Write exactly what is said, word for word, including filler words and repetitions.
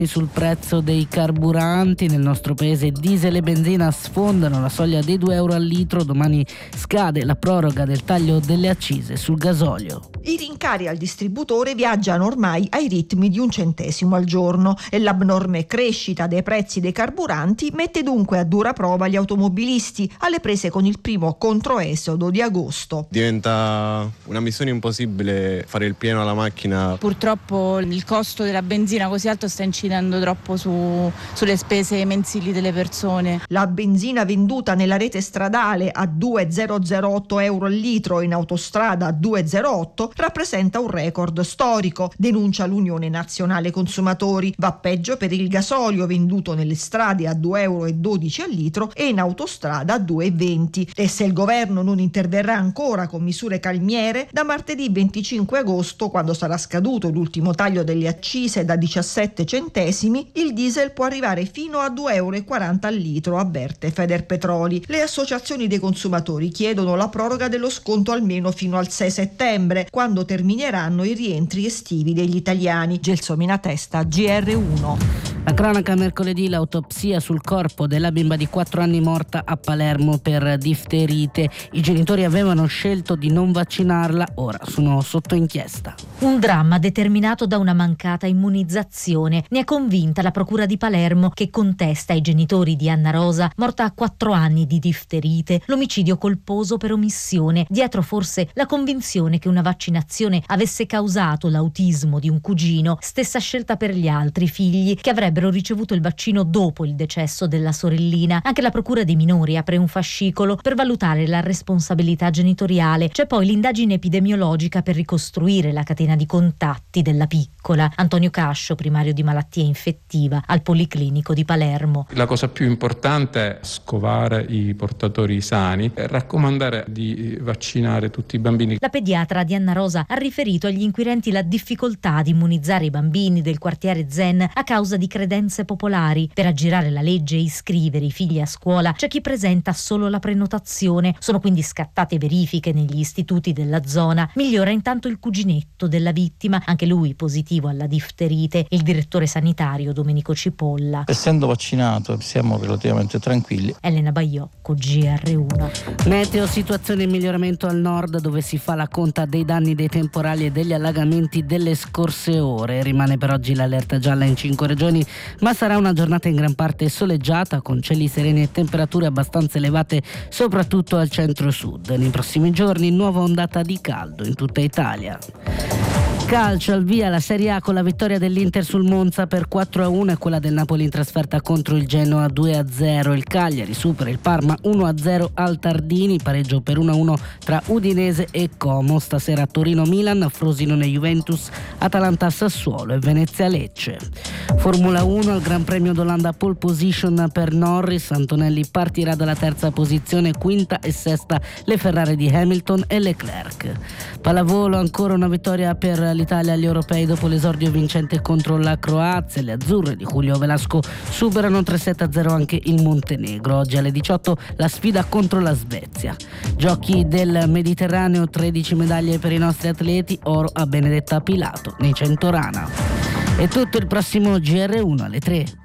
sul prezzo dei carburanti. Nel nostro paese diesel e benzina sfondano la soglia dei due euro al litro. Domani scade la proroga del taglio delle accise sul gasolio. I rincari al distributore viaggiano ormai ai ritmi di un centesimo al giorno e l'abnorme crescita dei prezzi dei carburanti mette dunque a dura prova gli automobilisti alle prese con il primo controesodo di agosto. Diventa una missione impossibile fare il pieno alla macchina. Purtroppo il costo della benzina così alto sta incidendo troppo su, sulle spese mensili delle persone. La benzina venduta nella rete stradale a due virgola zero zero otto euro al litro e in autostrada a due virgola zero otto rappresenta un record storico, denuncia l'Unione Nazionale Consumatori. Va peggio per il gasolio venduto nelle strade a due euro e dodici al litro e in autostrada a due e venti. E se il governo non interverrà ancora con misure calmiere, da martedì venticinque agosto, quando sarà scaduto l'ultimo taglio delle accise da diciassette centesimi, il diesel può arrivare fino a due euro e quaranta al litro, avverte Federpetroli. Le associazioni dei consumatori chiedono la proroga dello sconto almeno fino al sei settembre, quando termineranno i rientri estivi degli italiani. Gelsomina Testa, G R uno. La cronaca mercoledì, l'autopsia sul corpo della bimba di quattro anni morta a Palermo per difterite. I genitori avevano scelto di non vaccinarla, ora sono sotto inchiesta. Un dramma determinato da una mancata immunizzazione. Ne è convinta la procura di Palermo, che contesta ai genitori di Anna Rosa, morta a quattro anni di difterite, l'omicidio colposo per omissione. Dietro forse la convinzione che una vaccinazione avesse causato l'autismo di un cugino, stessa scelta per gli altri figli che avrebbero ricevuto il vaccino dopo il decesso della sorellina. Anche la procura dei minori apre un fascicolo per valutare la responsabilità genitoriale. C'è poi l'indagine epidemiologica per ricostruire la catena di contatti della piccola. Antonio Cascio, primario di malattia infettiva al Policlinico di Palermo. La cosa più importante è scovare i portatori sani e raccomandare di vaccinare tutti i bambini. La pediatra di Anna Rosa ha riferito agli inquirenti la difficoltà di immunizzare i bambini del quartiere Zen a causa di credenze popolari. Per aggirare la legge e iscrivere i figli a scuola c'è chi presenta solo la prenotazione. Sono quindi scattate verifiche negli istituti della zona. Migliora intanto il cuginetto della vittima, anche lui positivo alla difterite. Il direttore sanitario Domenico Cipolla. Essendo vaccinato siamo relativamente tranquilli. Elena Baiocco, G R uno. Meteo, situazione in miglioramento al nord, dove si fa la conta dei danni dei temporali e degli allagamenti delle scorse ore. Rimane per oggi l'allerta gialla in cinque regioni, ma sarà una giornata in gran parte soleggiata, con cieli sereni e temperature abbastanza elevate soprattutto al centro-sud. Nei prossimi giorni nuova ondata di caldo in tutta Italia. Calcio, al via la Serie A con la vittoria dell'Inter sul Monza per quattro a uno e quella del Napoli in trasferta contro il Genoa due a zero. Il Cagliari supera il Parma uno a zero al Tardini, pareggio per uno a uno tra Udinese e Como. Stasera Torino-Milan, Frosinone-Juventus, Atalanta-Sassuolo e Venezia-Lecce. Formula uno, al Gran Premio d'Olanda pole position per Norris. Antonelli partirà dalla terza posizione, quinta e sesta le Ferrari di Hamilton e Leclerc. Pallavolo, ancora una vittoria per l'Italia agli europei dopo l'esordio vincente contro la Croazia. Le azzurre di Julio Velasco superano tre sette a zero anche il Montenegro. Oggi alle diciotto la sfida contro la Svezia. Giochi del Mediterraneo, tredici medaglie per i nostri atleti, oro a Benedetta Pilato nei cento rana. È tutto, il prossimo G R uno alle tre.